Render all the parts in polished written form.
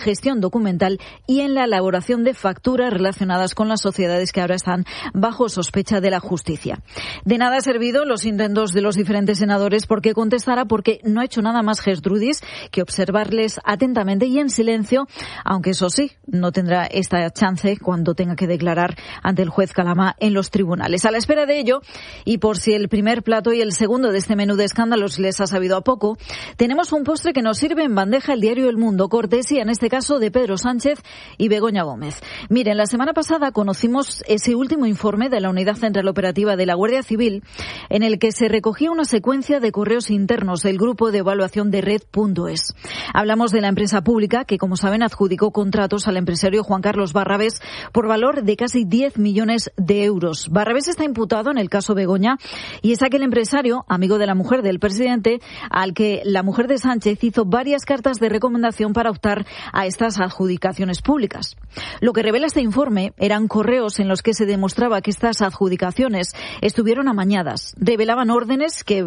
gestión documental y en la elaboración de facturas relacionadas con las sociedades que ahora están bajo sospecha de la justicia. De nada ha servido los intentos de los diferentes senadores porque contestara, porque no ha hecho nada más Gertrudis que observarles atentamente y en silencio, aunque eso sí, no tendrá esta chance cuando tenga que declarar ante el juez Calama en los tribunales. A la espera de ello, y por si el primer plato y el segundo de este menú de escándalos les ha sabido a poco, tenemos un postre que nos sirve en bandeja el diario El Mundo, cortesía en este caso de Pedro Sánchez y Begoña Gómez. Miren, la semana pasada conocimos ese último informe de la Unidad Central Operativa de la Guardia Civil en el que se recogía una secuencia de correos internos del grupo de evaluación de Red.es. Hablamos de la empresa pública que, como saben, adjudicó contratos al empresario Juan Carlos Barrabés por valor de casi 10 millones de euros. Barrabés está imputado en el caso Begoña y es aquel empresario, amigo de la mujer del presidente, al que la mujer de Sánchez hizo varias cartas de recomendación para optar a estas adjudicaciones públicas. Lo que revela este informe eran correos en los que se demostraba que estas adjudicaciones estuvieron amañadas. Revelaban órdenes que,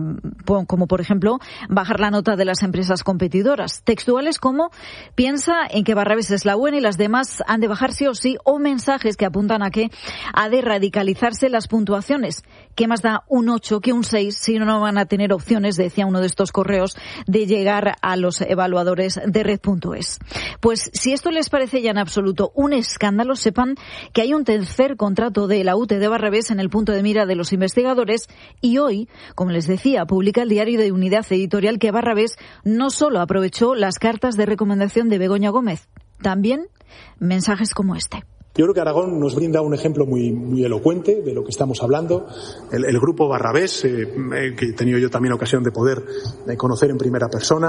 como por ejemplo, bajar la nota de las empresas competidoras. Textuales como: piensa en que Barrabés es la buena y las demás han de bajar sí o sí, o mensajes que apuntan a que ha de radicalizarse las puntuaciones. ¿Qué más da un 8 que un 6 si no van a tener opciones, decía uno de estos correos, de llegar a los evaluadores de Red.es? Pues si esto les parece ya en absoluto un escándalo, sepan que hay un tercer contrato de la UTE de Barrabés en el punto de mira de los investigadores y hoy, como les decía, publica el diario de Unidad Editorial que Barrabés no solo aprovechó las cartas de recomendación de Begoña Gómez, también mensajes como este. Yo creo que Aragón nos brinda un ejemplo muy elocuente de lo que estamos hablando. El grupo Barrabés, que he tenido yo también ocasión de poder conocer en primera persona,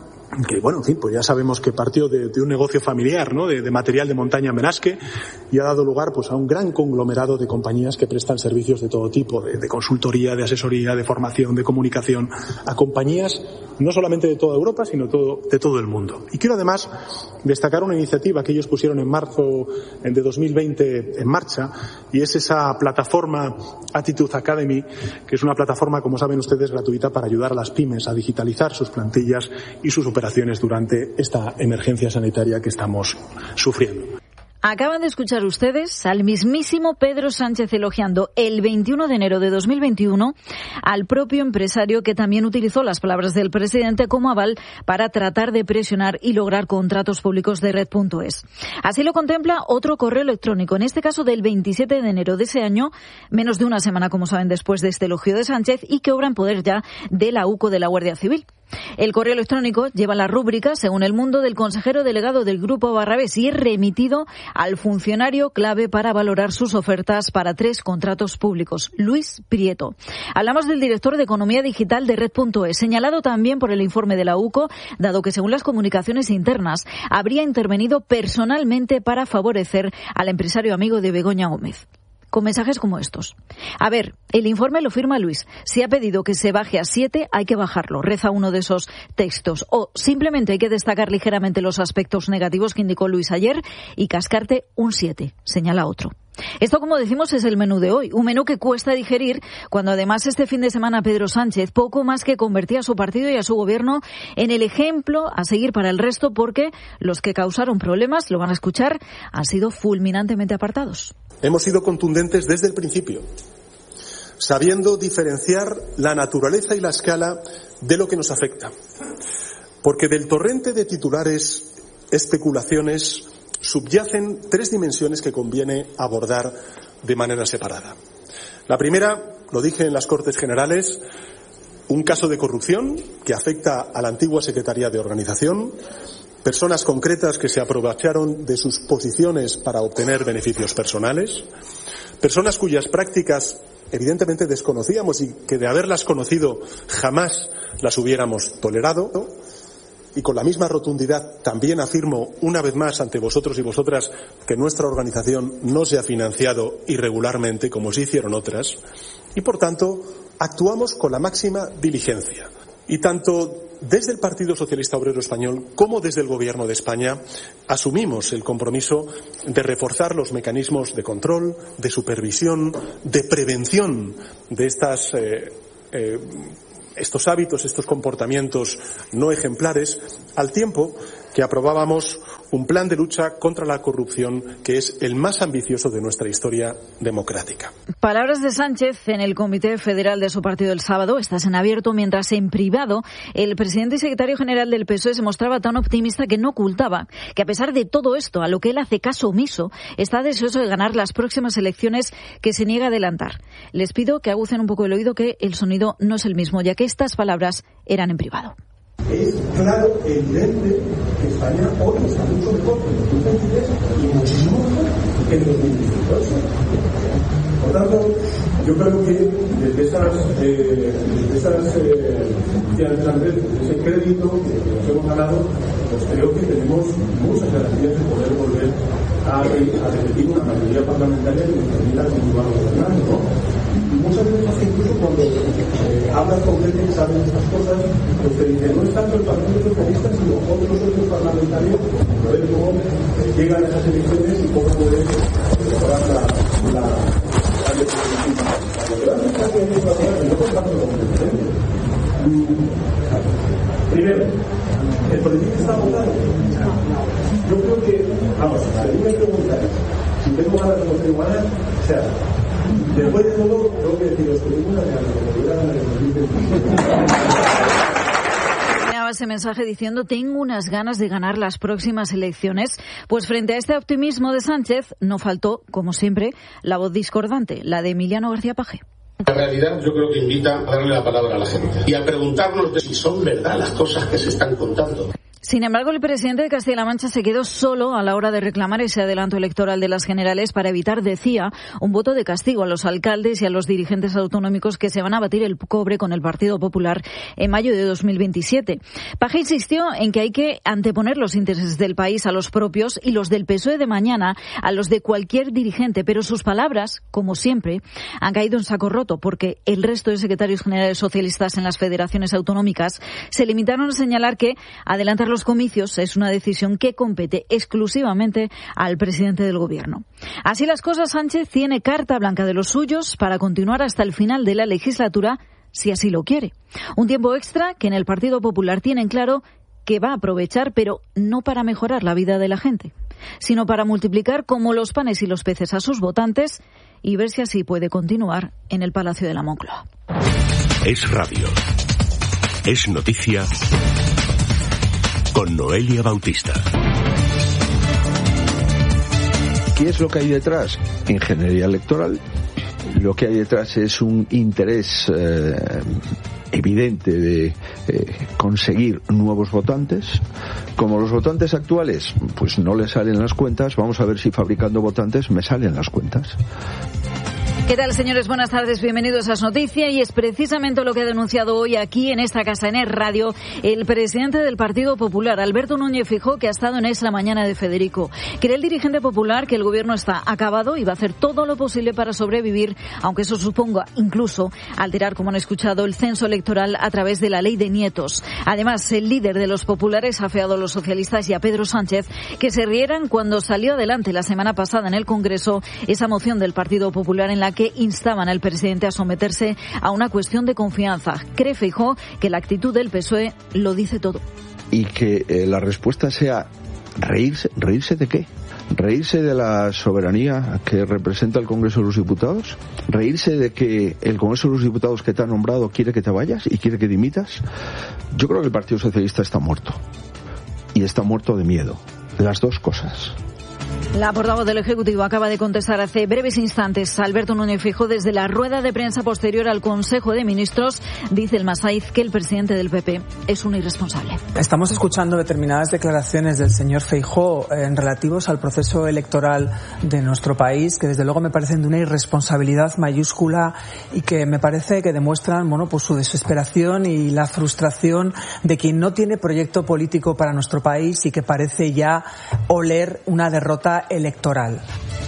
que bueno, en fin, pues ya sabemos que partió de un negocio familiar, ¿no? De material de montaña en Benasque, y ha dado lugar pues a un gran conglomerado de compañías que prestan servicios de todo tipo, de consultoría, de asesoría, de formación, de comunicación, a compañías no solamente de toda Europa, sino de todo el mundo. Y quiero además destacar una iniciativa que ellos pusieron en marzo de 2020 en marcha, y es esa plataforma Attitude Academy, que es una plataforma, como saben ustedes, gratuita para ayudar a las pymes a digitalizar sus plantillas y sus operaciones durante esta emergencia sanitaria que estamos sufriendo. Acaban de escuchar ustedes al mismísimo Pedro Sánchez elogiando el 21 de enero de 2021 al propio empresario que también utilizó las palabras del presidente como aval para tratar de presionar y lograr contratos públicos de Red.es. Así lo contempla otro correo electrónico, en este caso del 27 de enero de ese año, menos de una semana, como saben, después de este elogio de Sánchez, y que obra en poder ya de la UCO de la Guardia Civil. El correo electrónico lleva la rúbrica, según El Mundo, del consejero delegado del Grupo Barrabés y es remitido al funcionario clave para valorar sus ofertas para 3 contratos públicos, Luis Prieto. Hablamos del director de Economía Digital de Red.es, señalado también por el informe de la UCO, dado que según las comunicaciones internas habría intervenido personalmente para favorecer al empresario amigo de Begoña Gómez. Con mensajes como estos. A ver, el informe lo firma Luis. Si ha pedido que se baje a 7, hay que bajarlo, reza uno de esos textos. O simplemente hay que destacar ligeramente los aspectos negativos que indicó Luis ayer y cascarte un 7, señala otro. Esto, como decimos, es el menú de hoy. Un menú que cuesta digerir cuando además este fin de semana Pedro Sánchez poco más que convertía a su partido y a su gobierno en el ejemplo a seguir para el resto, porque los que causaron problemas, lo van a escuchar, han sido fulminantemente apartados. Hemos sido contundentes desde el principio, sabiendo diferenciar la naturaleza y la escala de lo que nos afecta. Porque del torrente de titulares, especulaciones, subyacen 3 dimensiones que conviene abordar de manera separada. La primera, lo dije en las Cortes Generales, un caso de corrupción que afecta a la antigua Secretaría de Organización, personas concretas que se aprovecharon de sus posiciones para obtener beneficios personales, personas cuyas prácticas evidentemente desconocíamos y que de haberlas conocido jamás las hubiéramos tolerado. Y con la misma rotundidad también afirmo una vez más ante vosotros y vosotras que nuestra organización no se ha financiado irregularmente como sí hicieron otras y por tanto actuamos con la máxima diligencia. Y tanto desde el Partido Socialista Obrero Español como desde el Gobierno de España asumimos el compromiso de reforzar los mecanismos de control, de supervisión, de prevención de estos hábitos, estos comportamientos no ejemplares, al tiempo que aprobábamos un plan de lucha contra la corrupción que es el más ambicioso de nuestra historia democrática. Palabras de Sánchez en el Comité Federal de su partido el sábado. Estas en abierto, mientras en privado el presidente y secretario general del PSOE se mostraba tan optimista que no ocultaba que, a pesar de todo esto, a lo que él hace caso omiso, está deseoso de ganar las próximas elecciones que se niega a adelantar. Les pido que agucen un poco el oído, que el sonido no es el mismo, ya que estas palabras eran en privado. Es claro, evidente, que España hoy está mucho mejor que en 2023 y muchísimo mejor que en 2018. Por tanto, yo creo que desde ese crédito que nos hemos ganado, pues creo que tenemos muchas garantías de poder volver a repetir una mayoría parlamentaria que nos permita continuar gobernando, ¿no? Y muchas veces, incluso cuando hablas con gente que sabe estas cosas, pues te dicen, no es tanto el Partido Socialista, sino otros socios parlamentarios, a ver cómo llegan a esas elecciones y cómo pueden mejorar la legislatura. Lo que va a hacer que no contamos con presidentes. Primero, ¿el presidente está votado? Yo creo que, vamos, a mí me preguntan si tengo ganas o no tengo ganas, o sea, después de todo, tengo que deciros que ninguna de las oportunidades de ese mensaje diciendo: tengo unas ganas de ganar las próximas elecciones. Pues frente a este optimismo de Sánchez no faltó, como siempre, la voz discordante, la de Emiliano García Paje. La realidad yo creo que invita a darle la palabra a la gente y a preguntarnos de si son verdad las cosas que se están contando. Sin embargo, el presidente de Castilla-La Mancha se quedó solo a la hora de reclamar ese adelanto electoral de las generales para evitar, decía, un voto de castigo a los alcaldes y a los dirigentes autonómicos que se van a batir el cobre con el Partido Popular en mayo de 2027. Paje insistió en que hay que anteponer los intereses del país a los propios y los del PSOE de mañana a los de cualquier dirigente, pero sus palabras, como siempre, han caído en saco roto porque el resto de secretarios generales socialistas en las federaciones autonómicas se limitaron a señalar que adelantar los comicios es una decisión que compete exclusivamente al presidente del gobierno. Así las cosas, Sánchez tiene carta blanca de los suyos para continuar hasta el final de la legislatura, si así lo quiere. Un tiempo extra que en el Partido Popular tienen claro que va a aprovechar, pero no para mejorar la vida de la gente, sino para multiplicar como los panes y los peces a sus votantes y ver si así puede continuar en el Palacio de la Moncloa. Es radio. Es noticia. Con Noelia Bautista. ¿Qué es lo que hay detrás? Ingeniería electoral. Lo que hay detrás es un interés evidente de conseguir nuevos votantes. Como los votantes actuales pues no les salen las cuentas, vamos a ver si fabricando votantes me salen las cuentas. ¿Qué tal, señores? Buenas tardes, bienvenidos a Es Noticia, y es precisamente lo que ha denunciado hoy aquí en esta casa, en Es Radio, el presidente del Partido Popular, Alberto Núñez Feijóo, que ha estado en Es la Mañana de Federico. Cree el dirigente popular que el gobierno está acabado y va a hacer todo lo posible para sobrevivir, aunque eso suponga incluso alterar, como han escuchado, el censo electoral a través de la ley de nietos. Además, el líder de los populares ha afeado a los socialistas y a Pedro Sánchez que se rieran cuando salió adelante la semana pasada en el Congreso esa moción del Partido Popular en la que instaban al presidente a someterse a una cuestión de confianza. Cree Feijóo que la actitud del PSOE lo dice todo. Y que la respuesta sea reírse. ¿Reírse de qué? ¿Reírse de la soberanía que representa el Congreso de los Diputados? ¿Reírse de que el Congreso de los Diputados que te ha nombrado quiere que te vayas y quiere que dimitas? Yo creo que el Partido Socialista está muerto. Y está muerto de miedo. Las dos cosas. La portavoz del Ejecutivo acaba de contestar hace breves instantes a Alberto Núñez Feijóo desde la rueda de prensa posterior al Consejo de Ministros. Dice el Masaiz que el presidente del PP es un irresponsable. Estamos escuchando determinadas declaraciones del señor Feijóo relativos al proceso electoral de nuestro país, que desde luego me parecen de una irresponsabilidad mayúscula y que me parece que demuestran, pues su desesperación y la frustración de quien no tiene proyecto político para nuestro país y que parece ya oler una derrota electoral.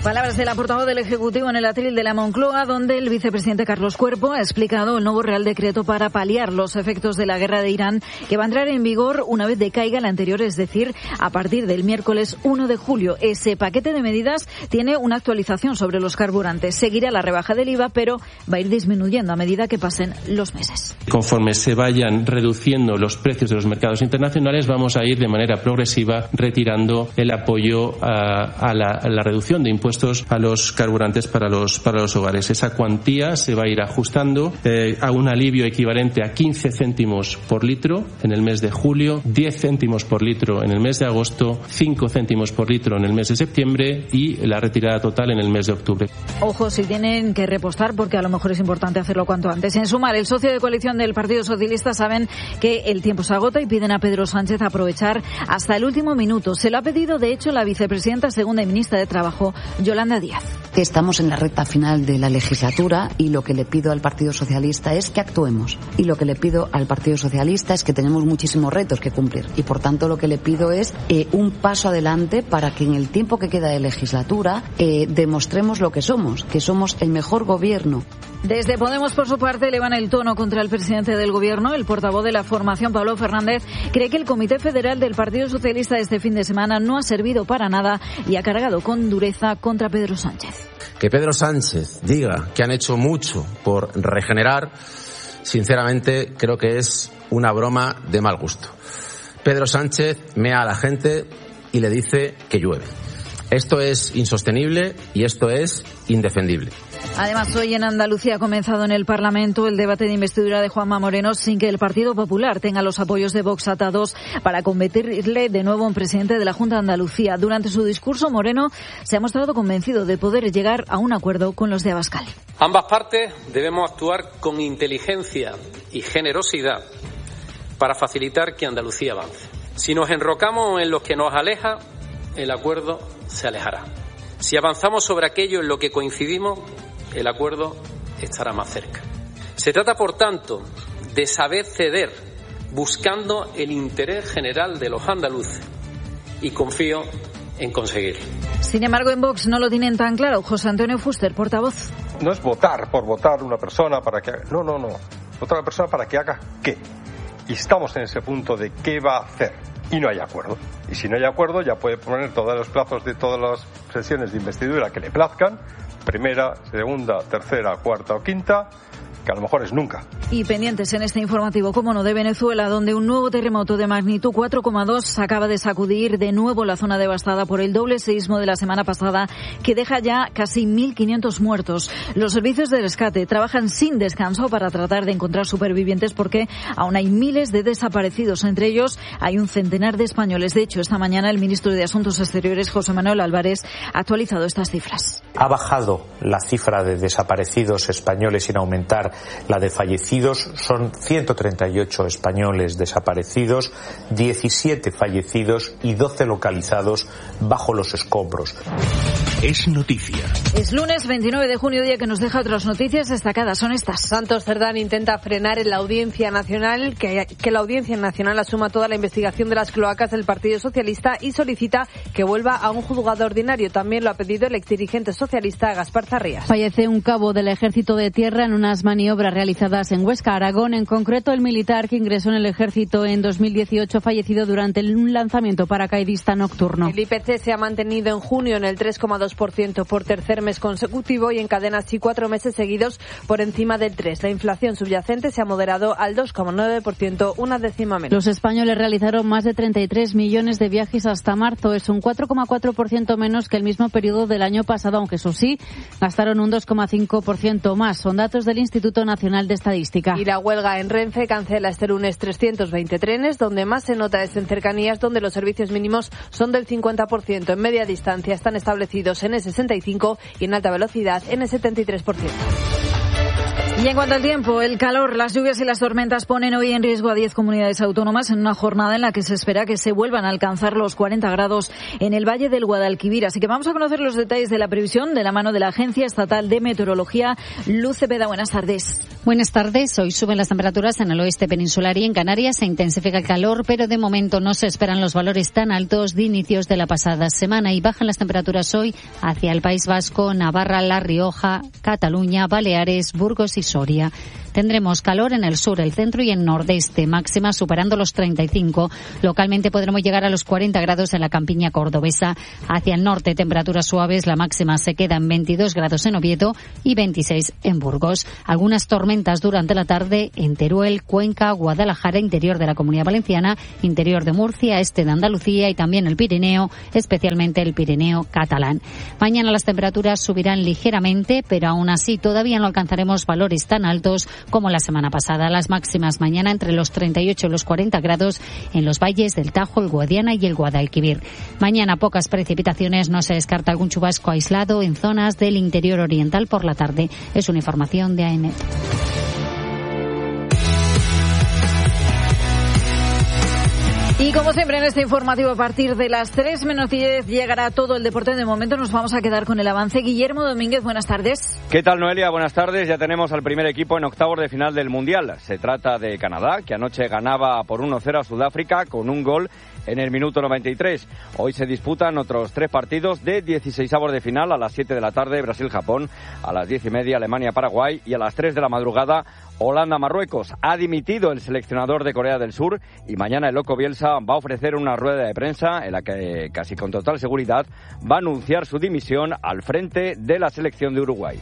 Palabras de la portavoz del Ejecutivo en el atril de la Moncloa, donde el vicepresidente Carlos Cuerpo ha explicado el nuevo Real Decreto para paliar los efectos de la guerra de Irán, que va a entrar en vigor una vez decaiga el anterior, es decir, a partir del miércoles 1 de julio. Ese paquete de medidas tiene una actualización sobre los carburantes. Seguirá la rebaja del IVA, pero va a ir disminuyendo a medida que pasen los meses. Conforme se vayan reduciendo los precios de los mercados internacionales, vamos a ir de manera progresiva retirando el apoyo a la reducción de impuestos a los carburantes para los hogares. Esa cuantía se va a ir ajustando a un alivio equivalente a 15 céntimos por litro en el mes de julio, 10 céntimos por litro en el mes de agosto, 5 céntimos por litro en el mes de septiembre y la retirada total en el mes de octubre. Ojo si tienen que repostar, porque a lo mejor es importante hacerlo cuanto antes. En sumar, el socio de coalición del Partido Socialista saben que el tiempo se agota y piden a Pedro Sánchez aprovechar hasta el último minuto. Se lo ha pedido, de hecho, la vicepresidenta segunda y ministra de Trabajo, Yolanda Díaz. Estamos en la recta final de la legislatura y lo que le pido al Partido Socialista es que actuemos. Y lo que le pido al Partido Socialista es que tenemos muchísimos retos que cumplir. Y por tanto lo que le pido es un paso adelante para que en el tiempo que queda de legislatura demostremos lo que somos el mejor gobierno. Desde Podemos, por su parte, elevan el tono contra el presidente del Gobierno. El portavoz de la formación, Pablo Fernández, cree que el Comité Federal del Partido Socialista de este fin de semana no ha servido para nada y ha cargado con dureza contra Pedro Sánchez. Que Pedro Sánchez diga que han hecho mucho por regenerar, sinceramente creo que es una broma de mal gusto. Pedro Sánchez mea a la gente y le dice que llueve. Esto es insostenible y esto es indefendible. Además, hoy en Andalucía ha comenzado en el Parlamento el debate de investidura de Juanma Moreno sin que el Partido Popular tenga los apoyos de Vox atados para convertirle de nuevo en presidente de la Junta de Andalucía. Durante su discurso, Moreno se ha mostrado convencido de poder llegar a un acuerdo con los de Abascal. Ambas partes debemos actuar con inteligencia y generosidad para facilitar que Andalucía avance. Si nos enrocamos en lo que nos aleja, el acuerdo se alejará. Si avanzamos sobre aquello en lo que coincidimos, el acuerdo estará más cerca. Se trata, por tanto, de saber ceder, buscando el interés general de los andaluces, y confío en conseguirlo. Sin embargo, en Vox no lo tienen tan claro. José Antonio Fuster, portavoz. No es votar por votar una persona para que haga... No. Votar a una persona para que haga qué. Y estamos en ese punto de qué va a hacer. Y no hay acuerdo. Y si no hay acuerdo, ya puede poner todos los plazos de todas las sesiones de investidura que le plazcan, primera, segunda, tercera, cuarta o quinta, que a lo mejor es nunca. Y pendientes en este informativo, como no, de Venezuela, donde un nuevo terremoto de magnitud 4,2 acaba de sacudir de nuevo la zona devastada por el doble seísmo de la semana pasada, que deja ya casi 1.500 muertos. Los servicios de rescate trabajan sin descanso para tratar de encontrar supervivientes porque aún hay miles de desaparecidos. Entre ellos hay un centenar de españoles. De hecho, esta mañana el ministro de Asuntos Exteriores, José Manuel Álvarez, ha actualizado estas cifras. Ha bajado la cifra de desaparecidos españoles sin aumentar la de fallecidos. Son 138 españoles desaparecidos, 17 fallecidos y 12 localizados bajo los escombros. Es noticia. Es lunes 29 de junio, día que nos deja otras noticias destacadas. Son estas. Santos Cerdán intenta frenar en la Audiencia Nacional que la Audiencia Nacional asuma toda la investigación de las cloacas del Partido Socialista y solicita que vuelva a un juzgado ordinario. También lo ha pedido el exdirigente socialista Gaspar Zarrías. Fallece un cabo del Ejército de Tierra en unas maniobras realizadas en Huesca, Aragón. En concreto, el militar que ingresó en el Ejército en 2018 ha fallecido durante un lanzamiento paracaidista nocturno. El IPC se ha mantenido en junio en el 3,2% por tercer mes consecutivo y encadena así 4 meses seguidos por encima del 3%. La inflación subyacente se ha moderado al 2,9%, una décima menos. Los españoles realizaron más de 33 millones de viajes hasta marzo. Es un 4,4% menos que el mismo periodo del año pasado, aunque eso sí, gastaron un 2,5% más. Son datos del Instituto Nacional de Estadística. Y la huelga en Renfe cancela este lunes 320 trenes. Donde más se nota es en cercanías, donde los servicios mínimos son del 50%. En media distancia están establecidos en el 65% y en alta velocidad en el 73%. Y en cuanto al tiempo, el calor, las lluvias y las tormentas ponen hoy en riesgo a 10 comunidades autónomas en una jornada en la que se espera que se vuelvan a alcanzar los 40 grados en el Valle del Guadalquivir. Así que vamos a conocer los detalles de la previsión de la mano de la Agencia Estatal de Meteorología. Luz Cepeda, buenas tardes. Buenas tardes. Hoy suben las temperaturas en el oeste peninsular y en Canarias. Se intensifica el calor, pero de momento no se esperan los valores tan altos de inicios de la pasada semana y bajan las temperaturas hoy hacia el País Vasco, Navarra, La Rioja, Cataluña, Baleares, Burgos y Soria. Tendremos calor en el sur, el centro y el nordeste, máxima superando los 35. Localmente podremos llegar a los 40 grados en la campiña cordobesa. Hacia el norte, temperaturas suaves, la máxima se queda en 22 grados en Oviedo y 26 en Burgos. Algunas tormentas durante la tarde en Teruel, Cuenca, Guadalajara, interior de la Comunidad Valenciana, interior de Murcia, este de Andalucía y también el Pirineo, especialmente el Pirineo catalán. Mañana las temperaturas subirán ligeramente, pero aún así todavía no alcanzaremos valores tan altos como la semana pasada. Las máximas mañana entre los 38 y los 40 grados en los valles del Tajo, el Guadiana y el Guadalquivir. Mañana pocas precipitaciones, no se descarta algún chubasco aislado en zonas del interior oriental por la tarde. Es una información de AEMET. Y como siempre en este informativo, a partir de las 3 menos 10 llegará todo el deporte. De momento nos vamos a quedar con el avance. Guillermo Domínguez, buenas tardes. ¿Qué tal, Noelia? Buenas tardes. Ya tenemos al primer equipo en octavos de final del Mundial. Se trata de Canadá, que anoche ganaba por 1-0 a Sudáfrica con un gol en el minuto 93. Hoy se disputan otros 3 partidos de 16avos de final. A las 7 de la tarde Brasil-Japón, a las 10:30 Alemania-Paraguay y a las 3 de la madrugada Holanda-Marruecos. Ha dimitido el seleccionador de Corea del Sur y mañana el loco Bielsa va a ofrecer una rueda de prensa en la que casi con total seguridad va a anunciar su dimisión al frente de la selección de Uruguay.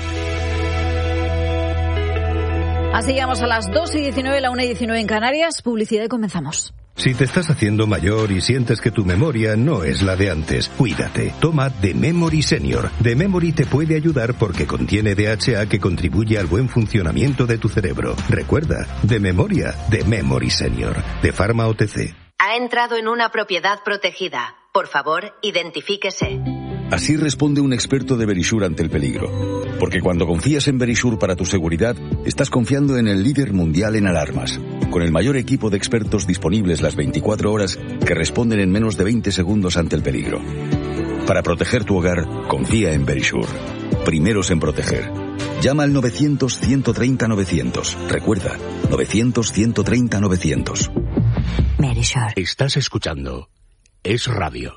Así llegamos a las 2:19, la 1:19 en Canarias. Publicidad y comenzamos. Si te estás haciendo mayor y sientes que tu memoria no es la de antes, cuídate. Toma The Memory Senior. The Memory te puede ayudar porque contiene DHA que contribuye al buen funcionamiento de tu cerebro. Recuerda, de memoria, The Memory Senior, de Pharma OTC. Ha entrado en una propiedad protegida. Por favor, identifíquese. Así responde un experto de Verisure ante el peligro. Porque cuando confías en Verisure para tu seguridad, estás confiando en el líder mundial en alarmas, con el mayor equipo de expertos disponibles las 24 horas que responden en menos de 20 segundos ante el peligro. Para proteger tu hogar, confía en Verisure. Primeros en proteger. Llama al 900-130-900. Recuerda, 900-130-900. Verisure. Estás escuchando Es Radio.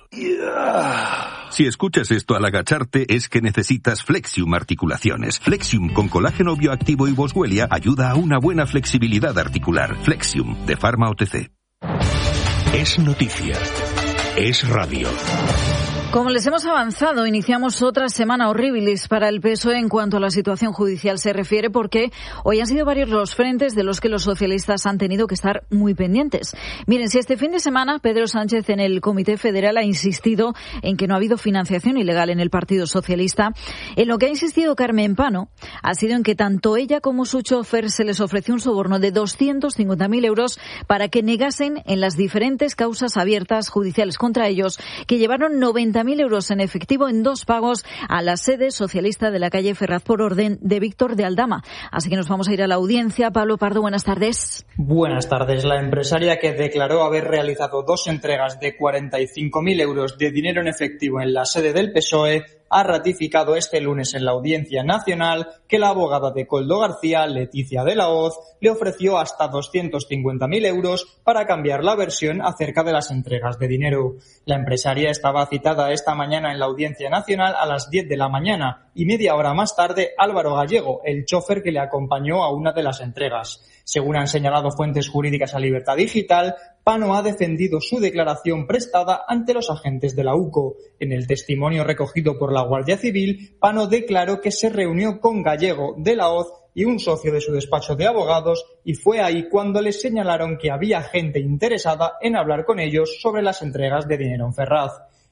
Si escuchas esto al agacharte es que necesitas Flexium Articulaciones. Flexium con colágeno bioactivo y boswellia ayuda a una buena flexibilidad articular. Flexium de Pharma OTC. Es noticia. Es radio. Como les hemos avanzado, iniciamos otra semana horribilis para el PSOE en cuanto a la situación judicial se refiere, porque hoy han sido varios los frentes de los que los socialistas han tenido que estar muy pendientes. Miren, si este fin de semana Pedro Sánchez en el Comité Federal ha insistido en que no ha habido financiación ilegal en el Partido Socialista, en lo que ha insistido Carmen Pano ha sido en que tanto ella como su chofer se les ofreció un soborno de 250.000 euros para que negasen en las diferentes causas abiertas judiciales contra ellos, que llevaron 90.000 euros en efectivo en 2 pagos a la sede socialista de la calle Ferraz por orden de Víctor de Aldama. Así que nos vamos a ir a la audiencia. Pablo Pardo, buenas tardes. Buenas tardes. La empresaria que declaró haber realizado 2 entregas de 45.000 euros de dinero en efectivo en la sede del PSOE ha ratificado este lunes en la Audiencia Nacional que la abogada de Koldo García, Leticia de la Hoz, le ofreció hasta 250.000 euros para cambiar la versión acerca de las entregas de dinero. La empresaria estaba citada esta mañana en la Audiencia Nacional a las 10 de la mañana y media hora más tarde Álvaro Gallego, el chofer que le acompañó a una de las entregas. Según han señalado fuentes jurídicas a Libertad Digital, Pano ha defendido su declaración prestada ante los agentes de la UCO. En el testimonio recogido por la Guardia Civil, Pano declaró que se reunió con Gallego, de la Hoz y un socio de su despacho de abogados, y fue ahí cuando les señalaron que había gente interesada en hablar con ellos sobre las entregas de dinero en Ferraz.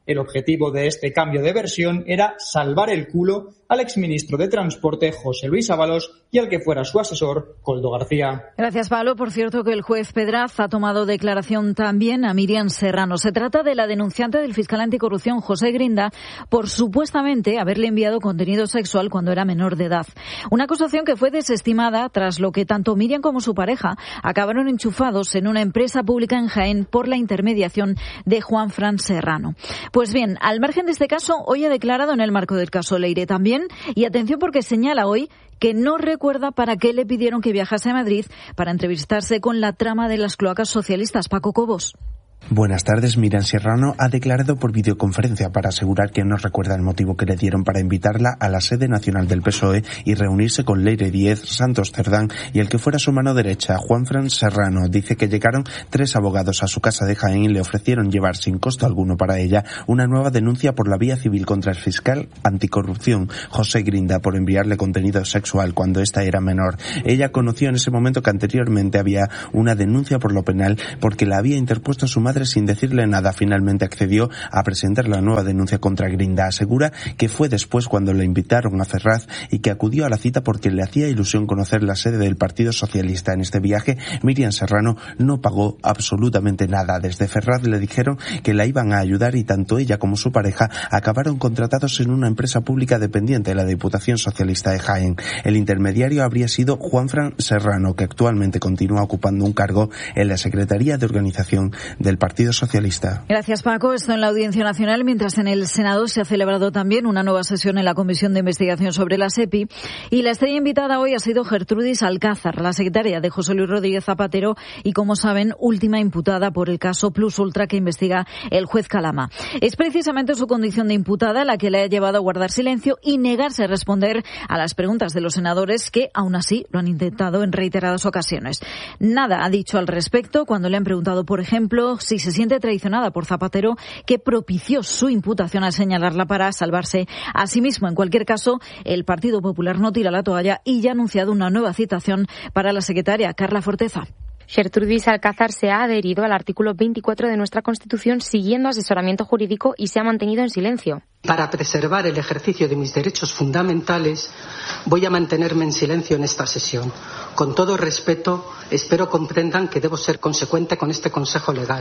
El objetivo de este cambio de versión era salvar el culo al exministro de Transporte José Luis Ábalos y al que fuera su asesor Koldo García. Gracias, Pablo. Por cierto, que el juez Pedraz ha tomado declaración también a Miriam Serrano. Se trata de la denunciante del fiscal anticorrupción José Grinda por supuestamente haberle enviado contenido sexual cuando era menor de edad. Una acusación que fue desestimada tras lo que tanto Miriam como su pareja acabaron enchufados en una empresa pública en Jaén por la intermediación de Juanfran Serrano. Pues bien, al margen de este caso, hoy ha declarado en el marco del caso Leire también. Y atención, porque señala hoy que no recuerda para qué le pidieron que viajase a Madrid para entrevistarse con la trama de las cloacas socialistas. Paco Cobos. Buenas tardes. Miriam Serrano ha declarado por videoconferencia para asegurar que no recuerda el motivo que le dieron para invitarla a la sede nacional del PSOE y reunirse con Leire Díez, Santos Cerdán y el que fuera su mano derecha, Juanfran Serrano. Dice que llegaron 3 abogados a su casa de Jaén y le ofrecieron llevar sin costo alguno para ella una nueva denuncia por la vía civil contra el fiscal anticorrupción José Grinda por enviarle contenido sexual cuando ésta era menor. Ella conoció en ese momento que anteriormente había una denuncia por lo penal porque la había interpuesto su madre sin decirle nada. Finalmente accedió a presentar la nueva denuncia contra Grinda. Asegura que fue después cuando le invitaron a Ferraz y que acudió a la cita porque le hacía ilusión conocer la sede del Partido Socialista. En este viaje, Miriam Serrano no pagó absolutamente nada. Desde Ferraz le dijeron que la iban a ayudar y tanto ella como su pareja acabaron contratados en una empresa pública dependiente de la Diputación Socialista de Jaén. El intermediario habría sido Juanfran Serrano, que actualmente continúa ocupando un cargo en la Secretaría de Organización del Partido Socialista. Gracias, Paco. Esto en la Audiencia Nacional, mientras en el Senado se ha celebrado también una nueva sesión en la Comisión de Investigación sobre la SEPI y la estrella invitada hoy ha sido Gertrudis Alcázar, la secretaria de José Luis Rodríguez Zapatero y, como saben, última imputada por el caso Plus Ultra que investiga el juez Calama. Es precisamente su condición de imputada la que le ha llevado a guardar silencio y negarse a responder a las preguntas de los senadores que, aún así, lo han intentado en reiteradas ocasiones. Nada ha dicho al respecto cuando le han preguntado, por ejemplo, si se siente traicionada por Zapatero, que propició su imputación al señalarla para salvarse a sí mismo. En cualquier caso, el Partido Popular no tira la toalla y ya ha anunciado una nueva citación para la secretaria Carla Forteza. Gertrudis Alcázar se ha adherido al artículo 24 de nuestra Constitución siguiendo asesoramiento jurídico y se ha mantenido en silencio. Para preservar el ejercicio de mis derechos fundamentales, voy a mantenerme en silencio en esta sesión. Con todo respeto, espero comprendan que debo ser consecuente con este consejo legal.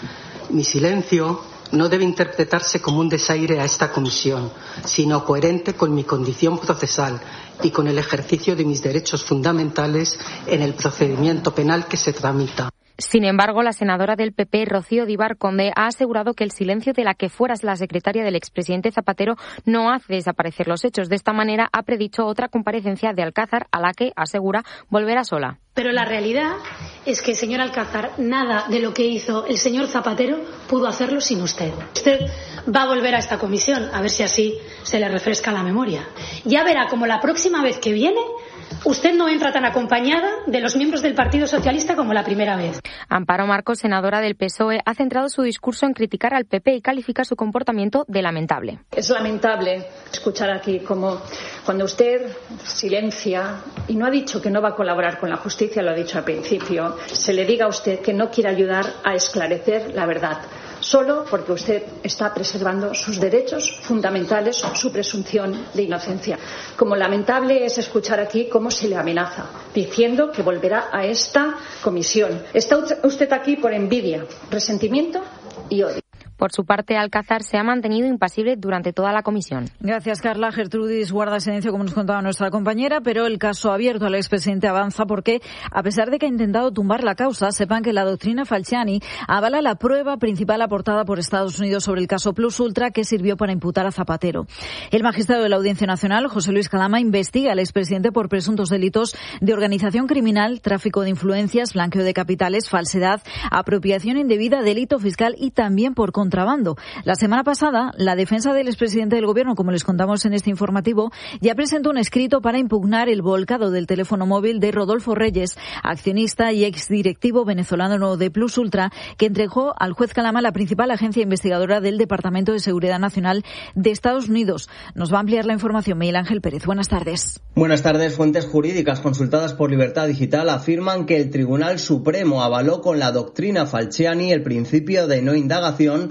Mi silencio no debe interpretarse como un desaire a esta comisión, sino coherente con mi condición procesal y con el ejercicio de mis derechos fundamentales en el procedimiento penal que se tramita. Sin embargo, la senadora del PP, Rocío Díbar Conde, ha asegurado que el silencio de la que fuera la secretaria del expresidente Zapatero no hace desaparecer los hechos. De esta manera, ha predicho otra comparecencia de Alcázar a la que, asegura, volverá sola. Pero la realidad es que, señor Alcázar, nada de lo que hizo el señor Zapatero pudo hacerlo sin usted. Usted va a volver a esta comisión, a ver si así se le refresca la memoria. Ya verá como la próxima vez que viene, usted no entra tan acompañada de los miembros del Partido Socialista como la primera vez. Amparo Marcos, senadora del PSOE, ha centrado su discurso en criticar al PP y califica su comportamiento de lamentable. Es lamentable escuchar aquí como cuando usted silencia y no ha dicho que no va a colaborar con la justicia, lo ha dicho al principio, se le diga a usted que no quiere ayudar a esclarecer la verdad, solo porque usted está preservando sus derechos fundamentales, su presunción de inocencia. Como lamentable es escuchar aquí cómo se le amenaza, diciendo que volverá a esta comisión. Está usted aquí por envidia, resentimiento y odio. Por su parte, Alcázar se ha mantenido impasible durante toda la comisión. Gracias, Carla. Gertrudis guarda silencio, como nos contaba nuestra compañera, pero el caso abierto al expresidente avanza porque, a pesar de que ha intentado tumbar la causa, sepan que la doctrina Falciani avala la prueba principal aportada por Estados Unidos sobre el caso Plus Ultra que sirvió para imputar a Zapatero. El magistrado de la Audiencia Nacional, José Luis Calama, investiga al expresidente por presuntos delitos de organización criminal, tráfico de influencias, blanqueo de capitales, falsedad, apropiación indebida, delito fiscal y también por contrabando. La semana pasada, la defensa del expresidente del Gobierno, como les contamos en este informativo, ya presentó un escrito para impugnar el volcado del teléfono móvil de Rodolfo Reyes, accionista y exdirectivo venezolano de Plus Ultra, que entregó al juez Calama la principal agencia investigadora del Departamento de Seguridad Nacional de Estados Unidos. Nos va a ampliar la información Miguel Ángel Pérez. Buenas tardes. Buenas tardes. Fuentes jurídicas consultadas por Libertad Digital afirman que el Tribunal Supremo avaló con la doctrina Falciani el principio de no indagación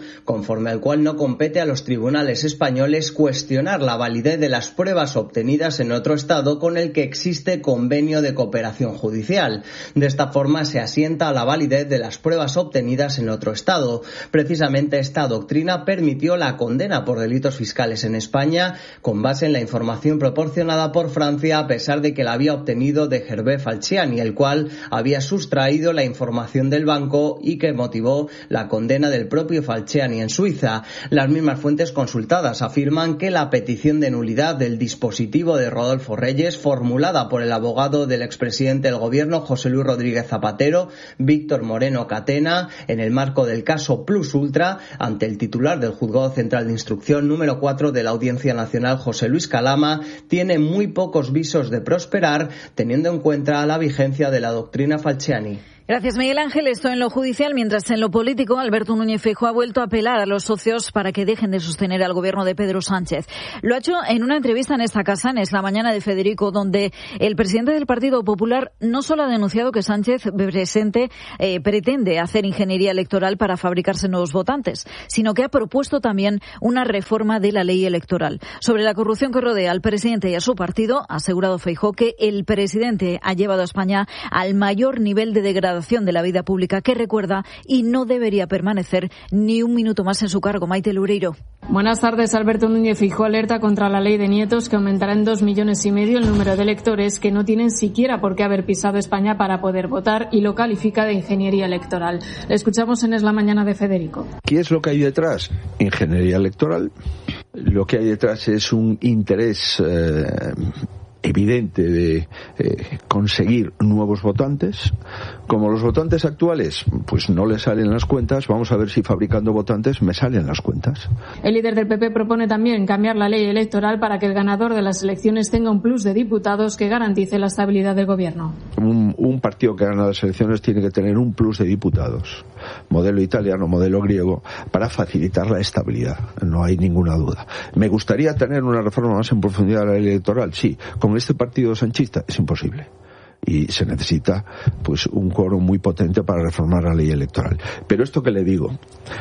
conforme al cual no compete a los tribunales españoles cuestionar la validez de las pruebas obtenidas en otro Estado con el que existe convenio de cooperación judicial. De esta forma se asienta a la validez de las pruebas obtenidas en otro Estado. Precisamente esta doctrina permitió la condena por delitos fiscales en España con base en la información proporcionada por Francia, a pesar de que la había obtenido de Hervé Falciani, el cual había sustraído la información del banco y que motivó la condena del propio Falciani en Suiza. Las mismas fuentes consultadas afirman que la petición de nulidad del dispositivo de Rodolfo Reyes, formulada por el abogado del expresidente del gobierno José Luis Rodríguez Zapatero, Víctor Moreno Catena, en el marco del caso Plus Ultra, ante el titular del Juzgado Central de Instrucción número 4 de la Audiencia Nacional, José Luis Calama, tiene muy pocos visos de prosperar, teniendo en cuenta la vigencia de la doctrina Falciani. Gracias, Miguel Ángel. Esto en lo judicial. Mientras en lo político, Alberto Núñez Feijóo ha vuelto a apelar a los socios para que dejen de sostener al gobierno de Pedro Sánchez. Lo ha hecho en una entrevista en esta casa, en Es la Mañana de Federico, donde el presidente del Partido Popular no solo ha denunciado que Sánchez pretende hacer ingeniería electoral para fabricarse nuevos votantes, sino que ha propuesto también una reforma de la ley electoral. Sobre la corrupción que rodea al presidente y a su partido, ha asegurado Feijóo que el presidente ha llevado a España al mayor nivel de degradación de la vida pública que recuerda y no debería permanecer ni un minuto más en su cargo. Maite Loureiro. Buenas tardes. Alberto Núñez Feijóo alerta contra la ley de nietos que aumentará en 2,5 millones el número de electores que no tienen siquiera por qué haber pisado España para poder votar y lo califica de ingeniería electoral. Le escuchamos en Es la Mañana de Federico. ¿Qué es lo que hay detrás? Ingeniería electoral. Lo que hay detrás es un interés evidente de conseguir nuevos votantes. Como los votantes actuales pues no les salen las cuentas, vamos a ver si fabricando votantes me salen las cuentas. El líder del PP propone también cambiar la ley electoral para que el ganador de las elecciones tenga un plus de diputados que garantice la estabilidad del gobierno. Un partido que gana las elecciones tiene que tener un plus de diputados, modelo italiano, modelo griego, para facilitar la estabilidad, no hay ninguna duda. Me gustaría tener una reforma más en profundidad de la ley electoral, sí. Con este partido sanchista es imposible y se necesita pues un quórum muy potente para reformar la ley electoral. Pero esto que le digo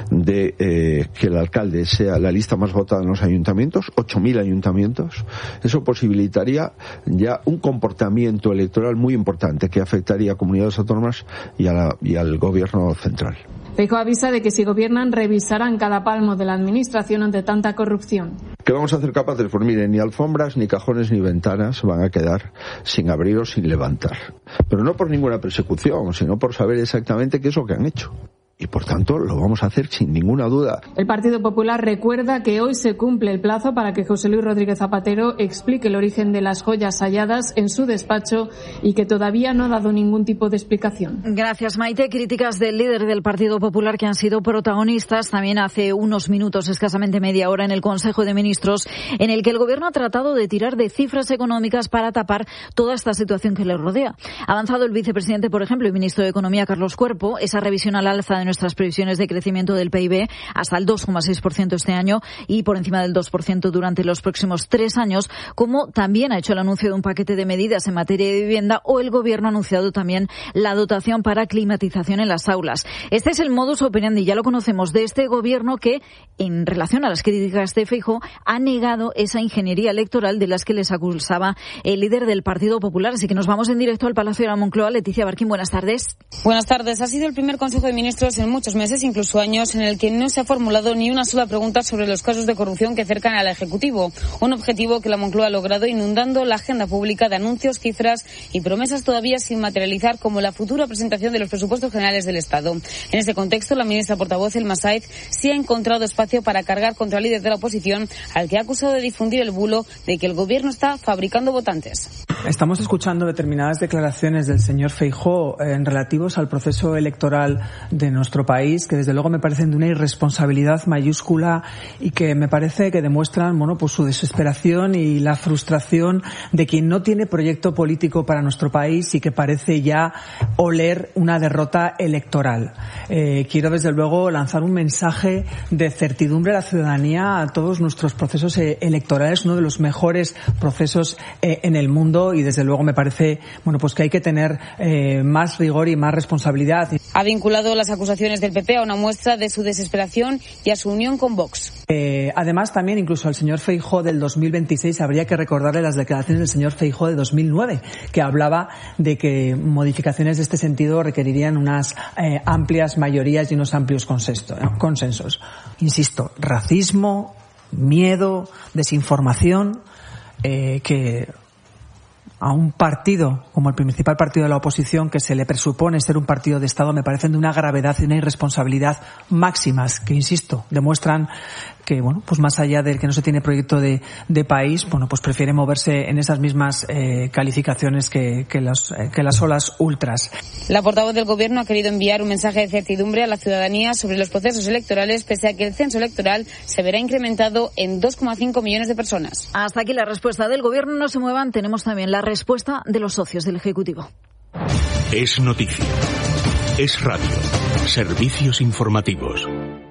de que el alcalde sea la lista más votada en los ayuntamientos, 8.000 ayuntamientos, eso posibilitaría ya un comportamiento electoral muy importante que afectaría a comunidades autónomas y al gobierno central. Feijóo avisa de que si gobiernan revisarán cada palmo de la administración ante tanta corrupción. ¿Qué vamos a hacer capaces? Pues miren, ni alfombras, ni cajones, ni ventanas van a quedar sin abrir o sin levantar. Pero no por ninguna persecución, sino por saber exactamente qué es lo que han hecho. Y por tanto lo vamos a hacer sin ninguna duda. El Partido Popular recuerda que hoy se cumple el plazo para que José Luis Rodríguez Zapatero explique el origen de las joyas halladas en su despacho y que todavía no ha dado ningún tipo de explicación. Gracias, Maite. Críticas del líder del Partido Popular que han sido protagonistas también hace unos minutos, escasamente media hora, en el Consejo de Ministros, en el que el Gobierno ha tratado de tirar de cifras económicas para tapar toda esta situación que le rodea. Ha avanzado el vicepresidente, por ejemplo, y ministro de Economía, Carlos Cuerpo, esa revisión al alza de nuestras previsiones de crecimiento del PIB hasta el 2,6% este año y por encima del 2% durante los próximos 3 años, como también ha hecho el anuncio de un paquete de medidas en materia de vivienda, o el Gobierno ha anunciado también la dotación para climatización en las aulas. Este es el modus operandi, ya lo conocemos, de este Gobierno que, en relación a las críticas de Feijóo, ha negado esa ingeniería electoral de las que les acusaba el líder del Partido Popular. Así que nos vamos en directo al Palacio de la Moncloa. Leticia Barquín, buenas tardes. Buenas tardes. Ha sido el primer Consejo de Ministros en muchos meses, incluso años, en el que no se ha formulado ni una sola pregunta sobre los casos de corrupción que cercan al Ejecutivo. Un objetivo que la Moncloa ha logrado inundando la agenda pública de anuncios, cifras y promesas todavía sin materializar, como la futura presentación de los presupuestos generales del Estado. En ese contexto, la ministra portavoz, Elma Saez, sí ha encontrado espacio para cargar contra el líder de la oposición, al que ha acusado de difundir el bulo de que el Gobierno está fabricando votantes. Estamos escuchando determinadas declaraciones del señor Feijóo relativos al proceso electoral de nuestro país, que desde luego me parecen de una irresponsabilidad mayúscula y que me parece que demuestran pues su desesperación y la frustración de quien no tiene proyecto político para nuestro país y que parece ya oler una derrota electoral. Quiero desde luego lanzar un mensaje de certidumbre a la ciudadanía a todos nuestros procesos electorales, uno de los mejores procesos en el mundo, y desde luego me parece pues que hay que tener más rigor y más responsabilidad. Ha vinculado las acusaciones del PP a una muestra de su desesperación y a su unión con Vox. Además, también incluso al señor Feijóo del 2026 habría que recordarle las declaraciones del señor Feijóo de 2009, que hablaba de que modificaciones de este sentido requerirían unas amplias mayorías y unos amplios consensos. Insisto, racismo, miedo, desinformación, que a un partido como el principal partido de la oposición, que se le presupone ser un partido de Estado, me parecen de una gravedad y una irresponsabilidad máximas que, insisto, demuestran que, más allá del que no se tiene proyecto de país, prefiere moverse en esas mismas calificaciones que las olas ultras. La portavoz del Gobierno ha querido enviar un mensaje de certidumbre a la ciudadanía sobre los procesos electorales, pese a que el censo electoral se verá incrementado en 2,5 millones de personas. Hasta aquí la respuesta del Gobierno. No se muevan, tenemos también la respuesta de los socios del Ejecutivo. Es noticia. Es radio. Servicios informativos.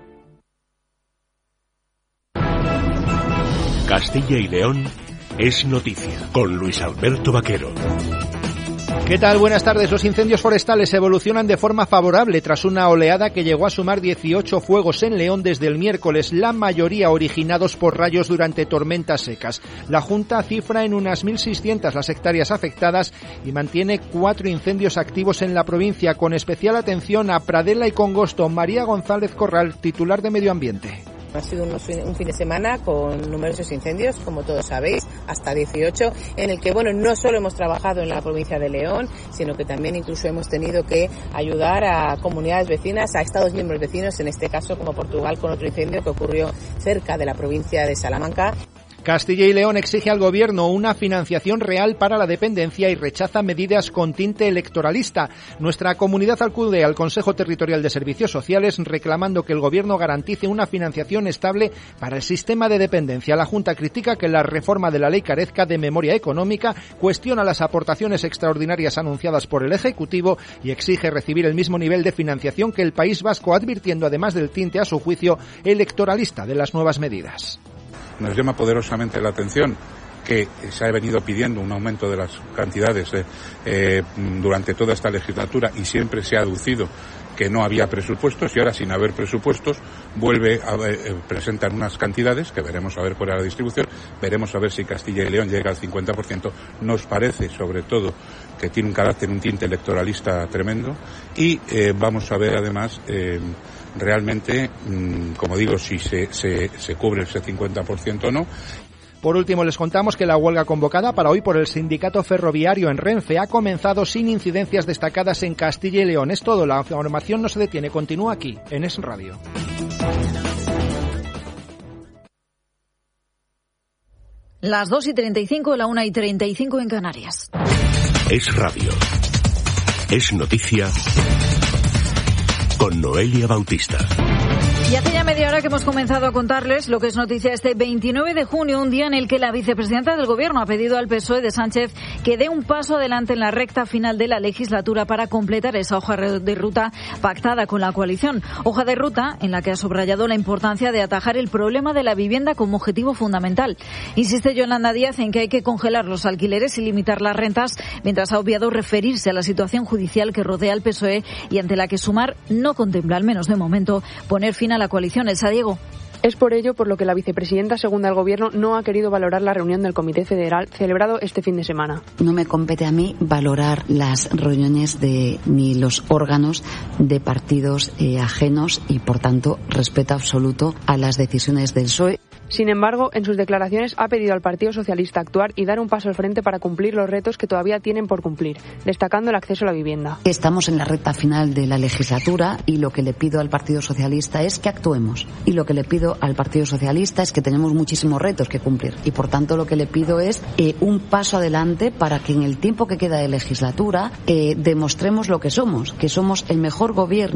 Castilla y León es noticia, con Luis Alberto Vaquero. ¿Qué tal? Buenas tardes. Los incendios forestales evolucionan de forma favorable tras una oleada que llegó a sumar 18 fuegos en León desde el miércoles, la mayoría originados por rayos durante tormentas secas. La Junta cifra en unas 1.600 las hectáreas afectadas y mantiene 4 incendios activos en la provincia, con especial atención a Pradela y Congosto. María González Corral, titular de Medio Ambiente. Ha sido un fin de semana con numerosos incendios, como todos sabéis, hasta 18, en el que, no solo hemos trabajado en la provincia de León, sino que también incluso hemos tenido que ayudar a comunidades vecinas, a estados miembros vecinos, en este caso como Portugal, con otro incendio que ocurrió cerca de la provincia de Salamanca. Castilla y León exige al Gobierno una financiación real para la dependencia y rechaza medidas con tinte electoralista. Nuestra comunidad acude al Consejo Territorial de Servicios Sociales reclamando que el Gobierno garantice una financiación estable para el sistema de dependencia. La Junta critica que la reforma de la ley carezca de memoria económica, cuestiona las aportaciones extraordinarias anunciadas por el Ejecutivo y exige recibir el mismo nivel de financiación que el País Vasco, advirtiendo además del tinte, a su juicio, electoralista de las nuevas medidas. Nos llama poderosamente la atención que se ha venido pidiendo un aumento de las cantidades durante toda esta legislatura y siempre se ha aducido que no había presupuestos, y ahora, sin haber presupuestos, vuelve a presentar unas cantidades que veremos a ver cuál es la distribución, veremos a ver si Castilla y León llega al 50%. Nos parece, sobre todo, que tiene un tinte electoralista tremendo, y vamos a ver además realmente, como digo, si se cubre ese 50% o no. Por último, les contamos que la huelga convocada para hoy por el sindicato ferroviario en Renfe ha comenzado sin incidencias destacadas en Castilla y León. Es todo, la información no se detiene, continúa aquí, en Es Radio. Las 2:35, la 1:35 en Canarias. Es radio. Es noticia con Noelia Bautista. Y hace ya media hora que hemos comenzado a contarles lo que es noticia este 29 de junio, un día en el que la vicepresidenta del Gobierno ha pedido al PSOE de Sánchez que dé un paso adelante en la recta final de la legislatura para completar esa hoja de ruta pactada con la coalición. Hoja de ruta en la que ha subrayado la importancia de atajar el problema de la vivienda como objetivo fundamental. Insiste Yolanda Díaz en que hay que congelar los alquileres y limitar las rentas, mientras ha obviado referirse a la situación judicial que rodea al PSOE y ante la que Sumar no contempla, al menos de momento, poner fin a la coalición. Elsa Diego. Es por ello por lo que la vicepresidenta segunda del Gobierno no ha querido valorar la reunión del Comité Federal celebrado este fin de semana. No me compete a mí valorar las reuniones ni los órganos de partidos ajenos y, por tanto, respeto absoluto a las decisiones del PSOE. Sin embargo, en sus declaraciones ha pedido al Partido Socialista actuar y dar un paso al frente para cumplir los retos que todavía tienen por cumplir, destacando el acceso a la vivienda. Estamos en la recta final de la legislatura y lo que le pido al Partido Socialista es que actuemos. Y lo que le pido al Partido Socialista es que tenemos muchísimos retos que cumplir. Y por tanto lo que le pido es un paso adelante para que en el tiempo que queda de legislatura demostremos lo que somos el mejor gobierno.